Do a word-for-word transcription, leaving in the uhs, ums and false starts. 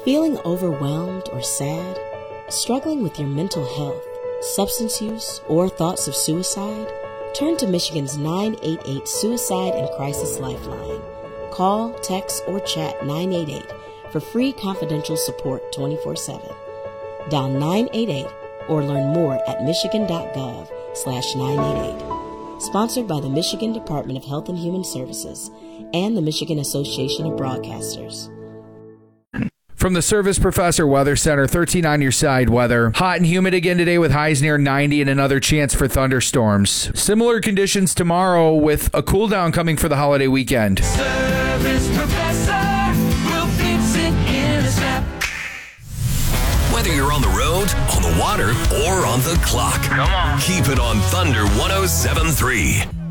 Feeling overwhelmed or sad? Struggling with your mental health, substance use, or thoughts of suicide? Turn to Michigan's nine eight eight Suicide and Crisis Lifeline. Call, text, or chat nine eight eight for free confidential support twenty-four seven. Dial nine eight eight or learn more at michigan.gov slash 988. Sponsored by the Michigan Department of Health and Human Services and the Michigan Association of Broadcasters. From the Service Professor Weather Center, thirteen on your side weather. Hot and humid again today with highs near ninety and another chance for thunderstorms. Similar conditions tomorrow with a cool down coming for the holiday weekend. Service Professor will fix it in a snap. Whether you're on the road, on the water, or on the clock. Come on. Keep it on Thunder one oh seven point three.